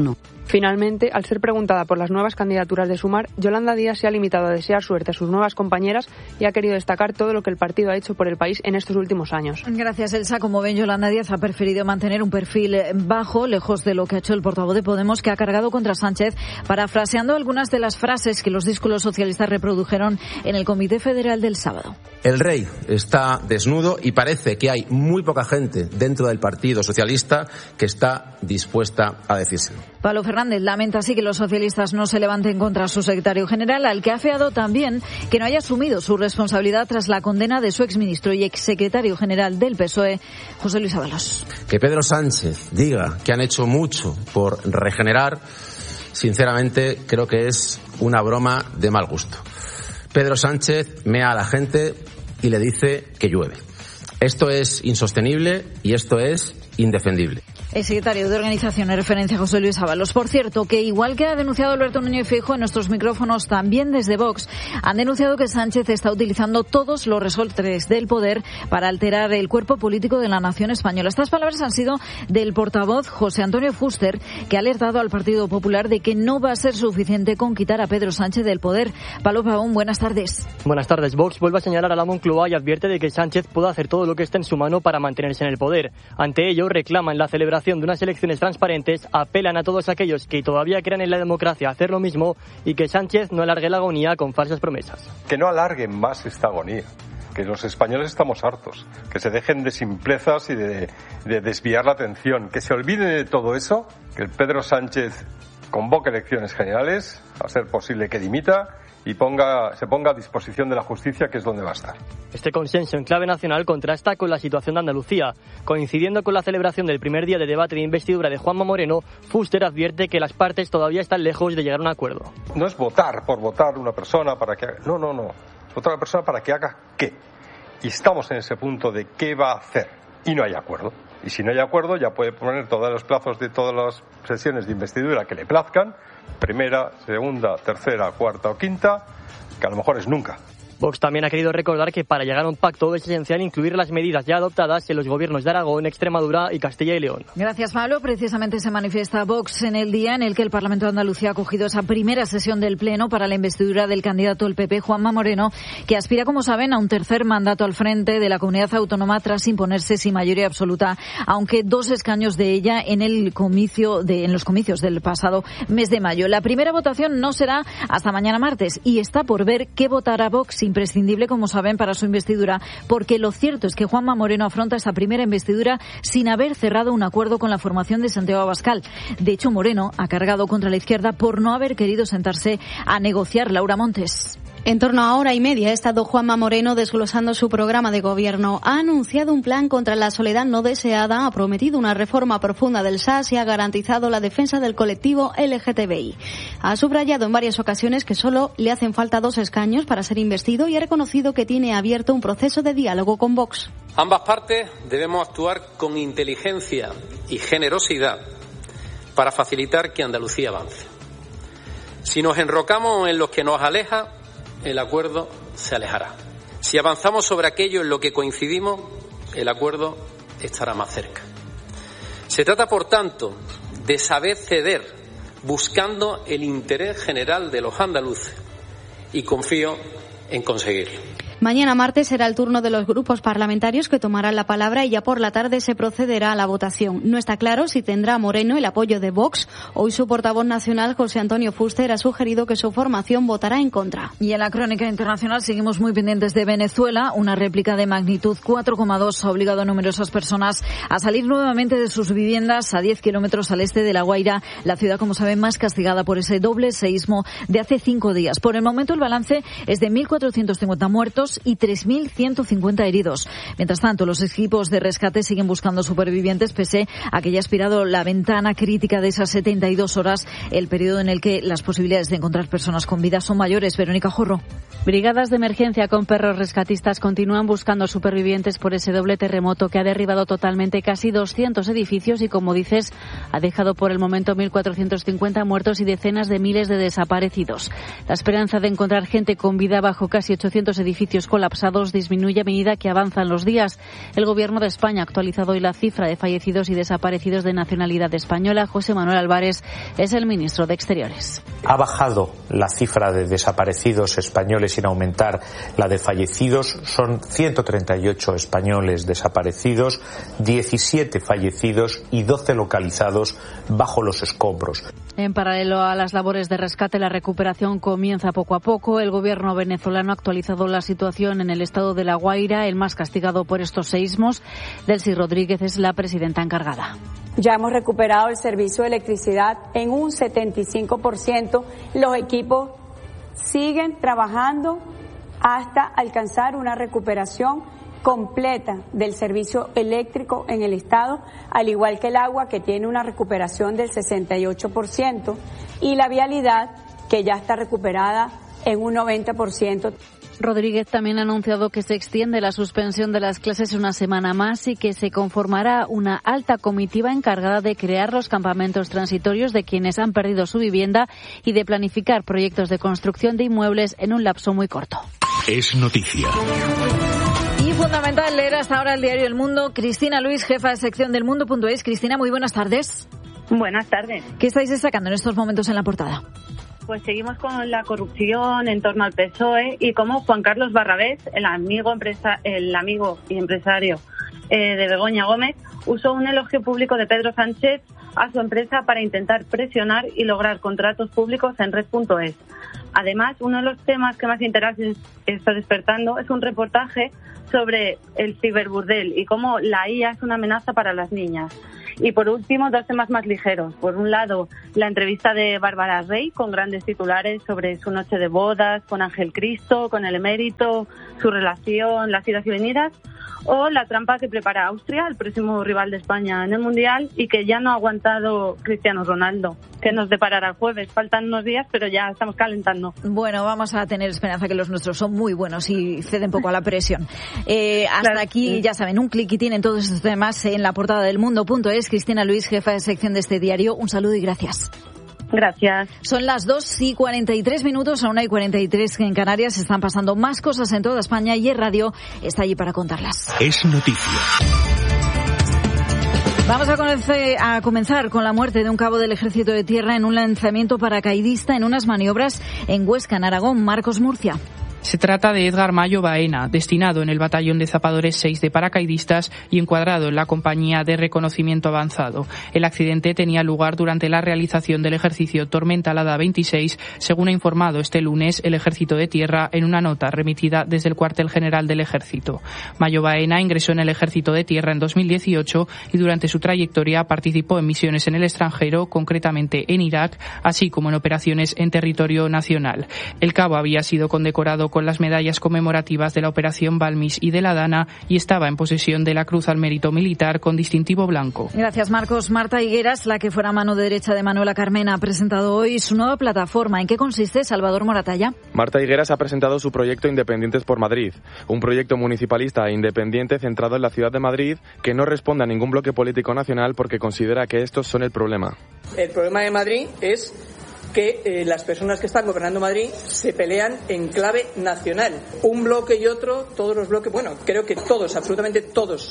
Finalmente, al ser preguntada por las nuevas candidaturas de Sumar, Yolanda Díaz se ha limitado a desear suerte a sus nuevas compañeras y ha querido destacar todo lo que el partido ha hecho por el país en estos últimos años. Gracias, Elsa. Como ven, Yolanda Díaz ha preferido mantener un perfil bajo, lejos de lo que ha hecho el portavoz de Podemos, que ha cargado contra Sánchez, parafraseando algunas de las frases que los díscolos socialistas reprodujeron en el Comité Federal del sábado. El rey está desnudo y parece que hay muy poca gente dentro del Partido Socialista que está dispuesta a decírselo. Pablo Fernández lamenta así que los socialistas no se levanten contra su secretario general, al que ha afeado también que no haya asumido su responsabilidad tras la condena de su exministro y exsecretario general del PSOE, José Luis Ábalos. Que Pedro Sánchez diga que han hecho mucho por regenerar, sinceramente creo que es una broma de mal gusto. Pedro Sánchez mea a la gente y le dice que llueve. Esto es insostenible y esto es indefendible. El secretario de Organización en referencia a José Luis Ábalos. Por cierto, que igual que ha denunciado Alberto Núñez Feijóo en nuestros micrófonos, también desde Vox, han denunciado que Sánchez está utilizando todos los resortes del poder para alterar el cuerpo político de la nación española. Estas palabras han sido del portavoz José Antonio Fuster, que ha alertado al Partido Popular de que no va a ser suficiente con quitar a Pedro Sánchez del poder. Pablo Pavón, buenas tardes. Buenas tardes. Vox vuelve a señalar a la Moncloa y advierte de que Sánchez puede hacer todo lo que esté en su mano para mantenerse en el poder. Ante ello, reclaman la celebración de unas elecciones transparentes, apelan a todos aquellos que todavía crean en la democracia a hacer lo mismo y que Sánchez no alargue la agonía con falsas promesas. Que no alarguen más esta agonía, que los españoles estamos hartos, que se dejen de simplezas y de desviar la atención, que se olviden de todo eso, que el Pedro Sánchez convoque elecciones generales, a ser posible que dimita, y se ponga a disposición de la justicia, que es donde va a estar. Este consenso en clave nacional contrasta con la situación de Andalucía. Coincidiendo con la celebración del primer día de debate de investidura de Juanma Moreno, Fuster advierte que las partes todavía están lejos de llegar a un acuerdo. No es votar por votar una persona para que haga... No. Votar a una persona para que haga qué. Y estamos en ese punto de qué va a hacer. Y no hay acuerdo. Y si no hay acuerdo, ya puede poner todos los plazos de todas las sesiones de investidura que le plazcan, primera, segunda, tercera, cuarta o quinta, que a lo mejor es nunca. Vox también ha querido recordar que para llegar a un pacto es esencial incluir las medidas ya adoptadas en los gobiernos de Aragón, Extremadura y Castilla y León. Gracias, Pablo. Precisamente se manifiesta Vox en el día en el que el Parlamento de Andalucía ha acogido esa primera sesión del Pleno para la investidura del candidato del PP, Juanma Moreno, que aspira, como saben, a un tercer mandato al frente de la comunidad autónoma tras imponerse sin mayoría absoluta, aunque 2 escaños de ella en los comicios del pasado mes de mayo. La primera votación no será hasta mañana martes y está por ver qué votará Vox, imprescindible, como saben, para su investidura, porque lo cierto es que Juanma Moreno afronta esa primera investidura sin haber cerrado un acuerdo con la formación de Santiago Abascal. De hecho, Moreno ha cargado contra la izquierda por no haber querido sentarse a negociar. Laura Montes. En torno a hora y media ha estado Juanma Moreno desglosando su programa de gobierno. Ha anunciado un plan contra la soledad no deseada, ha prometido una reforma profunda del SAS y ha garantizado la defensa del colectivo LGTBI. Ha subrayado en varias ocasiones que solo le hacen falta 2 escaños para ser investido y ha reconocido que tiene abierto un proceso de diálogo con Vox. Ambas partes debemos actuar con inteligencia y generosidad para facilitar que Andalucía avance. Si nos enrocamos en lo que nos aleja, el acuerdo se alejará. Si avanzamos sobre aquello en lo que coincidimos, el acuerdo estará más cerca. Se trata, por tanto, de saber ceder, buscando el interés general de los andaluces, y confío en conseguirlo. Mañana martes será el turno de los grupos parlamentarios que tomarán la palabra y ya por la tarde se procederá a la votación. No está claro si tendrá Moreno el apoyo de Vox. Hoy su portavoz nacional, José Antonio Fuster, ha sugerido que su formación votará en contra. Y en la crónica internacional seguimos muy pendientes de Venezuela. Una réplica de magnitud 4,2 ha obligado a numerosas personas a salir nuevamente de sus viviendas a 10 kilómetros al este de La Guaira, la ciudad, como saben, más castigada por ese doble seísmo de hace 5 días. Por el momento el balance es de 1.450 muertos y 3.150 heridos. Mientras tanto, los equipos de rescate siguen buscando supervivientes pese a que ya ha expirado la ventana crítica de esas 72 horas, el periodo en el que las posibilidades de encontrar personas con vida son mayores. Verónica Jorro. Brigadas de emergencia con perros rescatistas continúan buscando supervivientes por ese doble terremoto que ha derribado totalmente casi 200 edificios y, como dices, ha dejado por el momento 1.450 muertos y decenas de miles de desaparecidos. La esperanza de encontrar gente con vida bajo casi 800 edificios edificios colapsados disminuye a medida que avanzan los días. El Gobierno de España ha actualizado hoy la cifra de fallecidos y desaparecidos de nacionalidad española. José Manuel Álvarez es el ministro de Exteriores. Ha bajado la cifra de desaparecidos españoles sin aumentar la de fallecidos. Son 138 españoles desaparecidos, 17 fallecidos y 12 localizados bajo los escombros. En paralelo a las labores de rescate, la recuperación comienza poco a poco. El gobierno venezolano ha actualizado la situación en el estado de La Guaira, el más castigado por estos seísmos. Delcy Rodríguez es la presidenta encargada. Ya hemos recuperado el servicio de electricidad en un 75%. Los equipos siguen trabajando hasta alcanzar una recuperación completa del servicio eléctrico en el estado, al igual que el agua, que tiene una recuperación del 68%, y la vialidad, que ya está recuperada en un 90%. Rodríguez también ha anunciado que se extiende la suspensión de las clases una semana más y que se conformará una alta comitiva encargada de crear los campamentos transitorios de quienes han perdido su vivienda y de planificar proyectos de construcción de inmuebles en un lapso muy corto. Es noticia. Y fundamental leer hasta ahora el diario El Mundo. Cristina Luis, jefa de sección del Mundo.es. Cristina, muy buenas tardes. Buenas tardes. ¿Qué estáis destacando en estos momentos en la portada? Pues seguimos con la corrupción en torno al PSOE y cómo Juan Carlos Barrabés, el amigo y empresario de Begoña Gómez, usó un elogio público de Pedro Sánchez a su empresa para intentar presionar y lograr contratos públicos en Red.es. Además, uno de los temas que más interés está despertando es un reportaje sobre el ciberburdel y cómo la IA es una amenaza para las niñas. Y por último, dos temas más ligeros. Por un lado, la entrevista de Bárbara Rey con grandes titulares sobre su noche de bodas con Ángel Cristo, con el emérito, su relación, las idas y venidas. O la trampa que prepara Austria, el próximo rival de España en el Mundial, y que ya no ha aguantado Cristiano Ronaldo, que nos deparará el jueves. Faltan unos días, pero ya estamos calentando. Bueno, vamos a tener esperanza, que los nuestros son muy buenos y ceden poco a la presión. Hasta aquí, ya saben, un clic y tienen todos estos temas en la portada del Mundo.es. Cristina Luis, jefa de sección de este diario, un saludo y gracias. Gracias. Son las 2:43, a 1:43 en Canarias. Se están pasando más cosas en toda España y Radio está allí para contarlas. Es noticia. Vamos a comenzar con la muerte de un cabo del Ejército de Tierra en un lanzamiento paracaidista en unas maniobras en Huesca, en Aragón. Marcos Murcia. Se trata de Edgar Mayo Baena, destinado en el Batallón de Zapadores 6 de paracaidistas y encuadrado en la Compañía de Reconocimiento Avanzado. El accidente tenía lugar durante la realización del ejercicio Tormenta Alada 26, según ha informado este lunes el Ejército de Tierra en una nota remitida desde el Cuartel General del Ejército. Mayo Baena ingresó en el Ejército de Tierra en 2018 y durante su trayectoria participó en misiones en el extranjero, concretamente en Irak, así como en operaciones en territorio nacional. El cabo había sido condecorado con las medallas conmemorativas de la Operación Balmis y de la Dana y estaba en posesión de la Cruz al Mérito Militar con distintivo blanco. Gracias, Marcos. Marta Higueras, la que fuera mano derecha de Manuela Carmena, ha presentado hoy su nueva plataforma. ¿En qué consiste, Salvador Moratalla? Marta Higueras ha presentado su proyecto Independientes por Madrid, un proyecto municipalista e independiente centrado en la ciudad de Madrid que no responde a ningún bloque político nacional porque considera que estos son el problema. El problema de Madrid es que las personas que están gobernando Madrid se pelean en clave nacional. Un bloque y otro, todos los bloques, bueno, creo que todos, absolutamente todos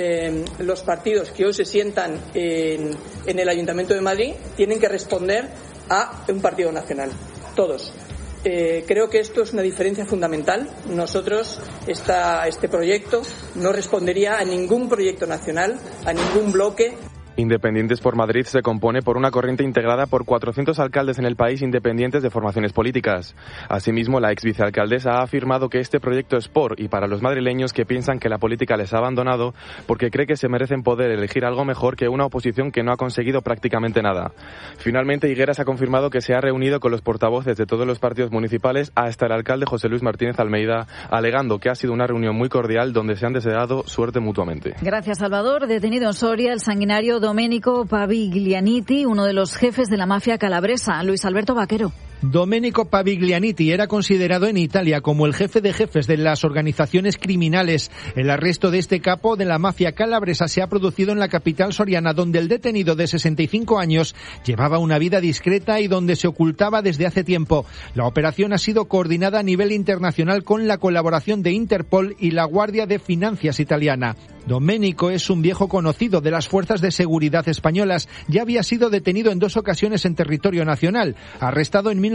los partidos que hoy se sientan en el Ayuntamiento de Madrid tienen que responder a un partido nacional. Todos. Creo que esto es una diferencia fundamental. Nosotros, este proyecto no respondería a ningún proyecto nacional, a ningún bloque. Independientes por Madrid se compone por una corriente integrada por 400 alcaldes en el país independientes de formaciones políticas. Asimismo, la ex vicealcaldesa ha afirmado que este proyecto es por y para los madrileños que piensan que la política les ha abandonado porque cree que se merecen poder elegir algo mejor que una oposición que no ha conseguido prácticamente nada. Finalmente, Higueras ha confirmado que se ha reunido con los portavoces de todos los partidos municipales hasta el alcalde José Luis Martínez Almeida, alegando que ha sido una reunión muy cordial donde se han deseado suerte mutuamente. Gracias, Salvador. Detenido en Soria el sanguinario Domenico Paviglianiti, uno de los jefes de la mafia calabresa. Luis Alberto Vaquero. Domenico Paviglianiti era considerado en Italia como el jefe de jefes de las organizaciones criminales. El arresto de este capo de la mafia calabresa se ha producido en la capital soriana, donde el detenido de 65 años llevaba una vida discreta y donde se ocultaba desde hace tiempo. La operación ha sido coordinada a nivel internacional con la colaboración de Interpol y la Guardia de Finanzas italiana. Domenico es un viejo conocido de las fuerzas de seguridad españolas. Ya había sido detenido en 2 ocasiones en territorio nacional. Arrestado en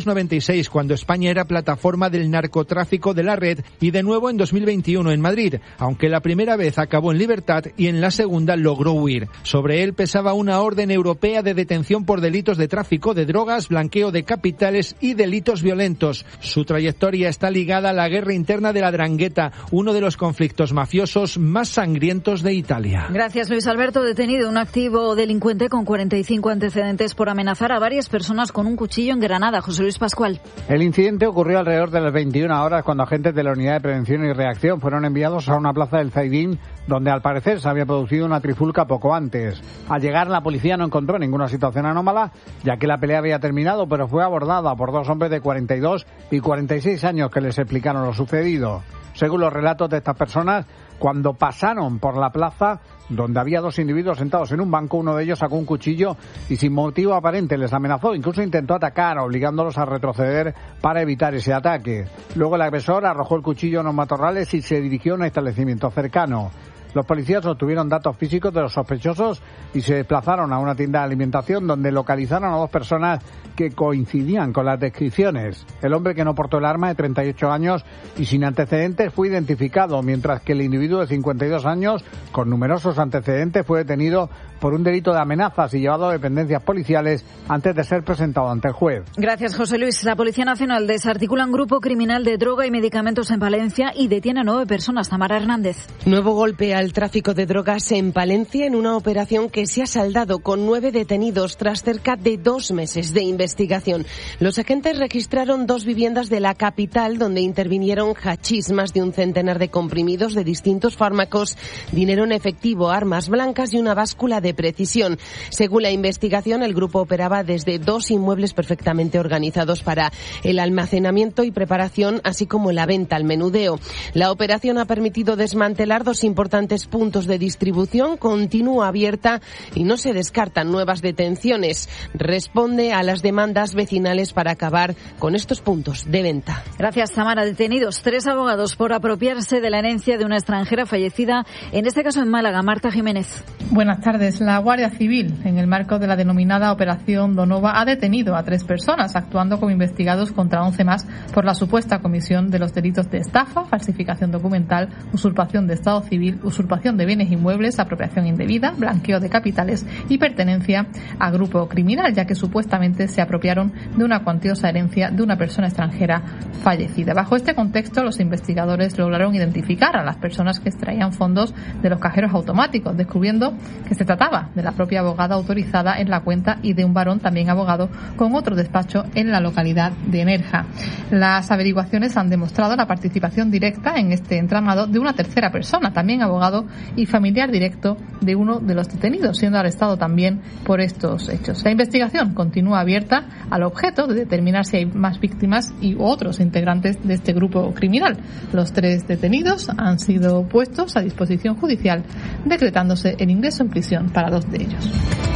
1996, cuando España era plataforma del narcotráfico de la red, y de nuevo en 2021 en Madrid, aunque la primera vez acabó en libertad y en la segunda logró huir. Sobre él pesaba una orden europea de detención por delitos de tráfico de drogas, blanqueo de capitales y delitos violentos. Su trayectoria está ligada a la guerra interna de la 'Ndrangheta, uno de los conflictos mafiosos más sangrientos de Italia. Gracias, Luis Alberto. Detenido un activo delincuente con 45 antecedentes por amenazar a varias personas con un cuchillo en Granada. José Luis Pascual. El incidente ocurrió alrededor de las 21 horas cuando agentes de la Unidad de Prevención y Reacción fueron enviados a una plaza del Zaidín donde al parecer se había producido una trifulca poco antes. Al llegar la policía no encontró ninguna situación anómala, ya que la pelea había terminado, pero fue abordada por 2 hombres de 42 y 46 años que les explicaron lo sucedido. Según los relatos de estas personas, cuando pasaron por la plaza, donde había 2 individuos sentados en un banco, uno de ellos sacó un cuchillo y sin motivo aparente les amenazó, incluso intentó atacar, obligándolos a retroceder para evitar ese ataque. Luego el agresor arrojó el cuchillo en los matorrales y se dirigió a un establecimiento cercano. Los policías obtuvieron datos físicos de los sospechosos y se desplazaron a una tienda de alimentación donde localizaron a 2 personas que coincidían con las descripciones. El hombre que no portó el arma, de 38 años y sin antecedentes, fue identificado, mientras que el individuo de 52 años, con numerosos antecedentes, fue detenido por un delito de amenazas y llevado a dependencias policiales antes de ser presentado ante el juez. Gracias, José Luis. La Policía Nacional desarticula un grupo criminal de droga y medicamentos en Palencia y detiene a 9 personas. Tamara Hernández. Nuevo golpe al tráfico de drogas en Palencia en una operación que se ha saldado con 9 detenidos tras cerca de 2 meses de investigación. Los agentes registraron 2 viviendas de la capital donde intervinieron hachís, más de un centenar de comprimidos de distintos fármacos, dinero en efectivo, armas blancas y una báscula de precisión. Según la investigación, el grupo operaba desde 2 inmuebles perfectamente organizados para el almacenamiento y preparación, así como la venta al menudeo. La operación ha permitido desmantelar 2 importantes puntos de distribución, continúa abierta y no se descartan nuevas detenciones. Responde a las demandas vecinales para acabar con estos puntos de venta. Gracias, Tamara. Detenidos 3 abogados por apropiarse de la herencia de una extranjera fallecida, en este caso en Málaga. Marta Jiménez. Buenas tardes. La Guardia Civil, en el marco de la denominada Operación Donova, ha detenido a 3 personas, actuando como investigados contra 11 más por la supuesta comisión de los delitos de estafa, falsificación documental, usurpación de estado civil, usurpación de bienes inmuebles, apropiación indebida, blanqueo de capitales y pertenencia a grupo criminal, ya que supuestamente se apropiaron de una cuantiosa herencia de una persona extranjera fallecida. Bajo este contexto, los investigadores lograron identificar a las personas que extraían fondos de los cajeros automáticos, descubriendo que se trataba de la propia abogada autorizada en la cuenta y de un varón también abogado con otro despacho en la localidad de Nerja. Las averiguaciones han demostrado la participación directa en este entramado de una tercera persona, también abogado y familiar directo de uno de los detenidos, siendo arrestado también por estos hechos. La investigación continúa abierta al objeto de determinar si hay más víctimas y otros integrantes de este grupo criminal. Los 3 detenidos han sido puestos a disposición judicial, decretándose el ingreso en prisión para 2 de ellos.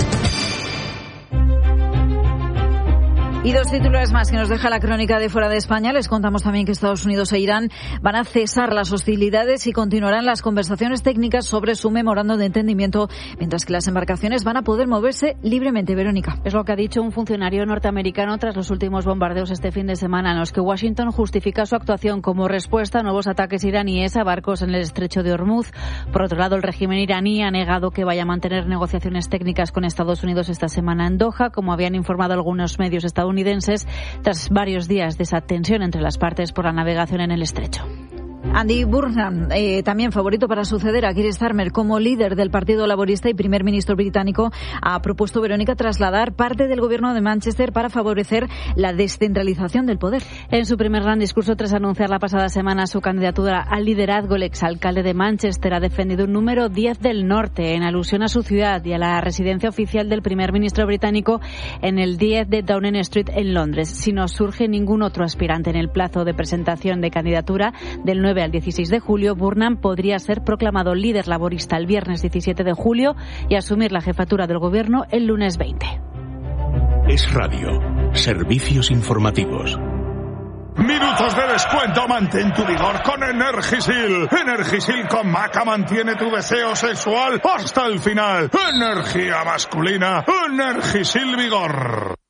Y 2 titulares más que nos deja la crónica de fuera de España. Les contamos también que Estados Unidos e Irán van a cesar las hostilidades y continuarán las conversaciones técnicas sobre su memorando de entendimiento, mientras que las embarcaciones van a poder moverse libremente. Verónica. Es lo que ha dicho un funcionario norteamericano tras los últimos bombardeos este fin de semana, en los que Washington justifica su actuación como respuesta a nuevos ataques iraníes a barcos en el estrecho de Hormuz. Por otro lado, el régimen iraní ha negado que vaya a mantener negociaciones técnicas con Estados Unidos esta semana en Doha, como habían informado algunos medios estadounidenses, tras varios días de esa tensión entre las partes por la navegación en el estrecho. Andy Burnham, también favorito para suceder a Keir Starmer como líder del Partido Laborista y primer ministro británico, ha propuesto, Verónica, trasladar parte del gobierno de Manchester para favorecer la descentralización del poder. En su primer gran discurso, tras anunciar la pasada semana su candidatura al liderazgo, el exalcalde de Manchester ha defendido un número 10 del norte en alusión a su ciudad y a la residencia oficial del primer ministro británico en el 10 de Downing Street en Londres. Si no surge ningún otro aspirante en el plazo de presentación de candidatura del 9 al 16 de julio, Burnham podría ser proclamado líder laborista el viernes 17 de julio y asumir la jefatura del gobierno el lunes 20. Es Radio. Servicios informativos. Minutos de descuento, mantén tu vigor con Energisil. Energisil con maca mantiene tu deseo sexual hasta el final. Energía masculina, Energisil Vigor.